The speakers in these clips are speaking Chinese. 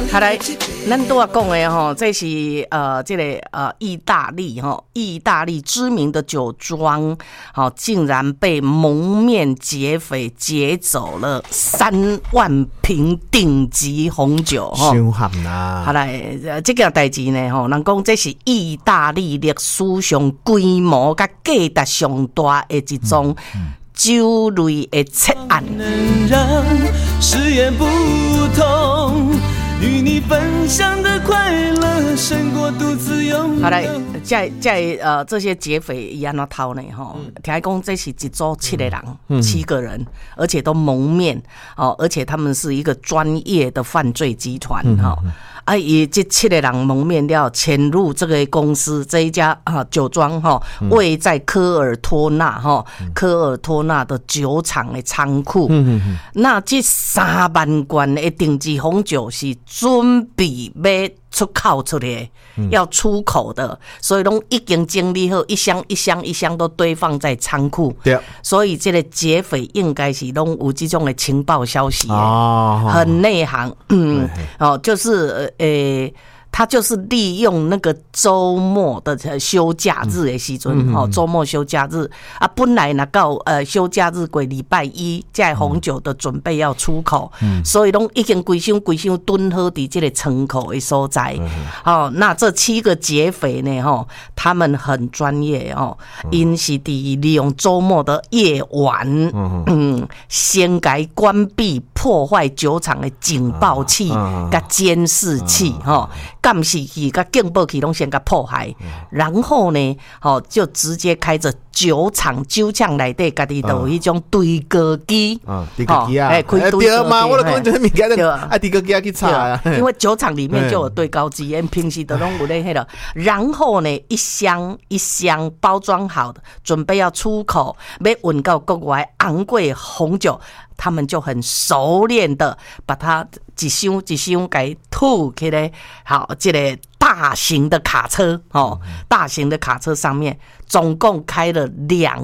好来，咱拄仔讲的吼，这是这个意大利知名的酒庄，竟然被蒙面劫匪劫走了3万瓶顶级红酒吼。 伤悍啦！ 好来，这件代志呢吼，人讲这是意大利历史上规模甲价值上大的一宗酒类的窃案。 能让誓言不同，与你分享的快乐胜过独自拥有。 好来，这些劫匪伊安怎偷呢？吼，听讲这是一组7个人，7个人，而且都蒙面哦，而且他们是一个专业的犯罪集团哈。以这7个人蒙面了，潜入这个公司这一家酒庄哈，位在科尔托纳的酒厂的仓库。那这3万罐的顶级红酒是准备要出口出来，要出口的，所以都已经整理好，一箱都堆放在仓库。对，所以这个劫匪应该是都有这种的情报消息，很内行。就是他就是利用那个周末的休假日的时阵，周末休假日啊，本来那到休假日过礼拜一，这红酒的准备要出口，所以都已经规箱囤好伫这个仓库的所在。那这7个劫匪呢，他们很专业哦，因是利用周末的夜晚，先该关闭破坏酒厂的警报器甲监视器，监视器甲警报器拢先甲破坏，然后呢，就直接开着酒厂内底家己都有迄种对歌机， 对歌机啊， 开对歌机嘛，我都讲这物件对歌机去查啊， 因为酒厂里面就有对高机，平时都拢有咧迄个，然后呢，一箱一箱包装好的，准备要出口，要运到国外昂贵红酒。他们就很熟练的把它一箱一箱给吐起来，好，这个大型的卡车大型的卡车上面总共开了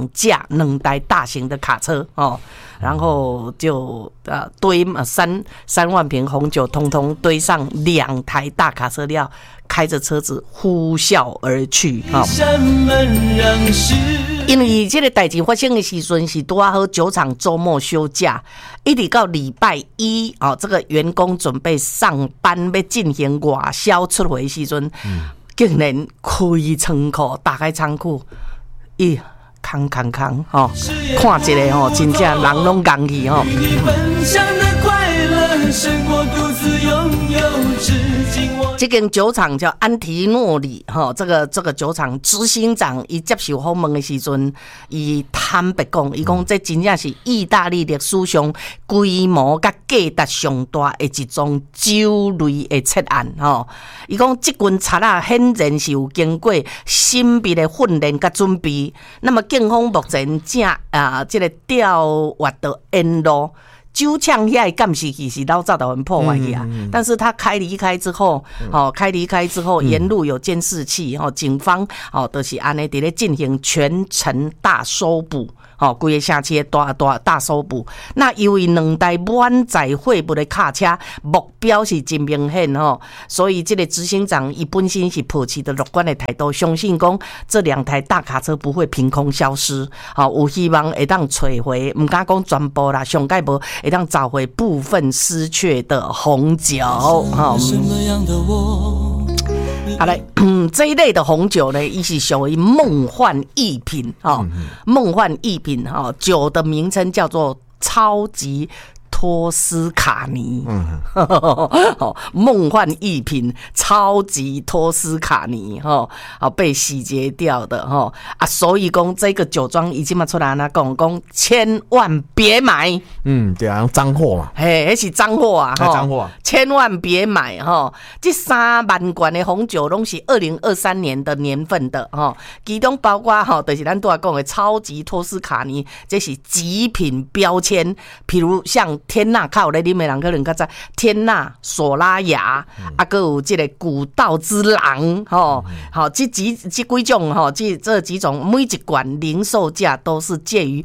2台大型的卡车然后就堆3万瓶红酒，通通堆上2台大卡车料，开着车子呼啸而去因为这个代志发生的时阵是拄好酒厂周末休假，一直到礼拜一这个员工准备上班要进行外销出货的时阵，竟然开仓库，打开仓库，空看一个真正人拢讲去这间酒厂叫安提诺里这个酒厂执行长伊接受访问的时阵，伊坦白讲，伊讲这真正是意大利历史上规模甲价值上大的一宗酒类的窃案伊讲这群贼仔显然是有经过精密的训练甲准备，那么警方目前这个调阅的沿路。酒厂遐的监视器是老早就很破坏去啊，但是他离开之后，沿路有监视器，警方都是安尼伫咧进行全程大搜捕。规个城市的大搜捕。那因为2台满载货物的卡车，目标是真明显所以这个执行长伊本身是抱持的乐观的态度，相信讲这2台大卡车不会凭空消失。有希望会当找回，唔敢讲全部啦，上盖无会当找回部分失去的红酒。好来，这一类的红酒呢，它是属于梦幻逸品梦幻逸品酒的名称叫做超级托斯卡尼，梦幻逸品超级托斯卡尼被洗劫掉的所以讲这个酒庄已经嘛出来了，讲千万别买， 对啊，脏货嘛， 那是脏货啊， 脏货， 千万别买这3万罐的红酒都是2023年的年份的其中包括就是咱都要讲的超级托斯卡尼，这是极品标签，譬如像天呐靠咧，你们人可能较知天呐、索拉雅，还有这个古道之狼，吼，好，这几种吼，这几种每一罐零售价都是介于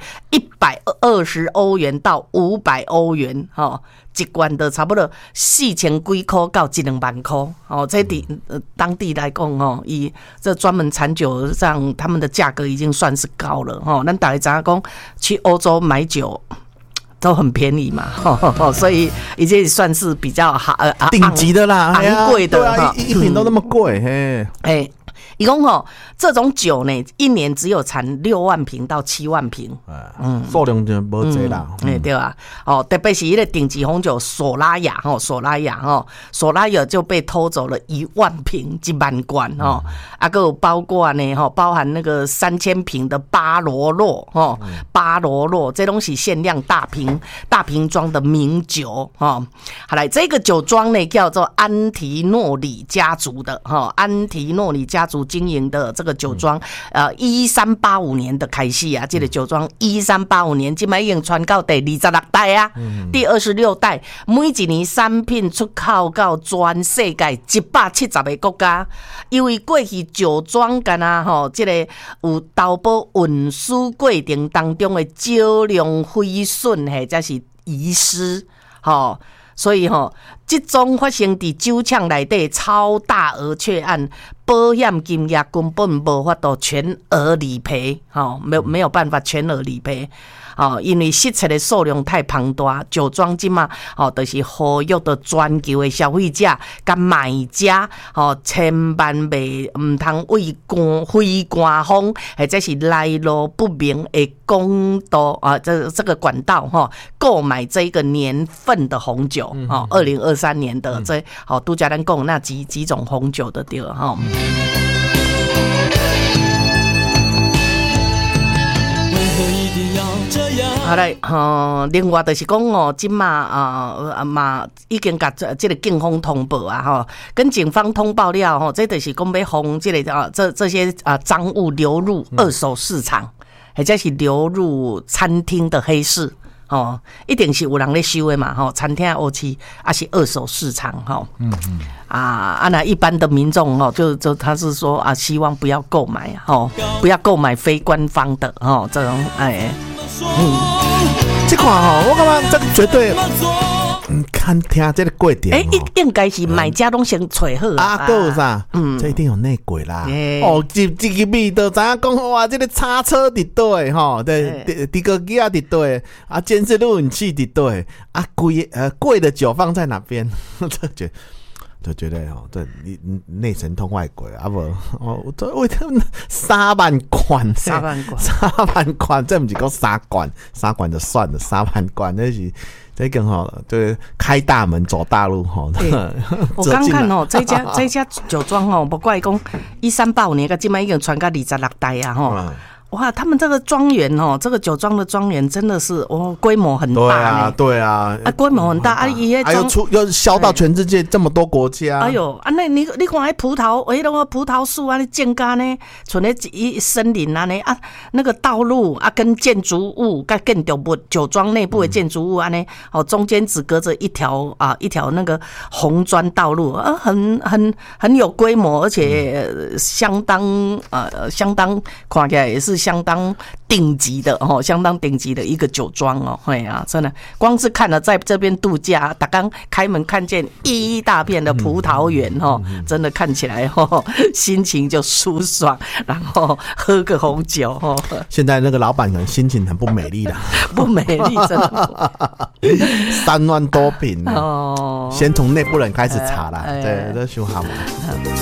120欧元到500欧元，吼。一罐的差不多4000几块到1-2万块，哦，这当地来讲哦，以这专门产酒上，他们的价格已经算是高了哦。咱大家知影讲去欧洲买酒都很便宜嘛，所以已经算是比较顶级的啦， 昂贵的， 对啊，一瓶都那么贵，嘿。 伊讲吼，这种酒呢，一年只有产6万瓶到7万瓶， 数量就无济啦， 对吧？哦，特别是一个顶级红酒索拉雅就被偷走了1万瓶1万罐哦，还有包括呢包含那个3000瓶的巴罗洛这东西限量大瓶装的名酒哦。好来，这个酒庄呢叫做安提诺里家族的安提诺里家族经营的这个酒庄，1385年的开始啊，这个酒庄1385年，现在已经传到第26代啊，第26代，每一年产品出口到全世界170个国家，因为过去酒庄干这个有投保运输过程当中的酒量毁损，或者是遗失，所以这种发生在酒厂内底超大额确案，保险金额根本无法度全额理赔，没有办法全额理赔。因为失窃的数量太庞大，酒庄即嘛，就是呼吁的全球的消费者甲买家，千万唔通为非官方或者是来路不明的公道这个管道购买这个年份的红酒，2023年的这拄则咱讲那几种红酒的对哈。好来，另外就是讲今嘛已经甲这个警方通报啊，跟警方通报了这就是讲要防这个这些赃物流入二手市场，或者是流入餐厅的黑市。一定是有人在收的嘛，餐厅的黑市还是二手市场，那一般的民众就他是说希望不要购买，不要购买非官方的这种这款我感觉这个绝对。看听这个过程， 应该是买家拢先找好还有啥？这一定有内鬼啦。一入去就知影讲哇，这个叉车伫对吼，对，迪哥机啊伫对，监视录影器伫对，贵的酒放在哪边？就觉得这内神通外鬼不为他们3万罐，这不是讲3罐就算了，3万罐那是。这个就是开大门走大路我刚看这家酒庄不怪讲1385年，现在已经传到26代啊哇，他们这个庄园这个酒庄的庄园真的是规模很大。 对啊， 规模很大又销到全世界这么多国家。 哎呦，那你看那葡萄树种干呢，存在一森林那个道路跟建筑物跟建筑物酒庄内部的建筑物中间只隔着一条那个红砖道路很有规模，而且相当看起来也是相当顶级的一个酒庄真的，光是看了在这边度假，打刚开门看见一大片的葡萄园真的看起来心情就舒爽，然后喝个红酒现在那个老板可能心情很不美丽啦， 不美丽真的 3万多瓶先从内部人开始查啦，对，这修好嘛。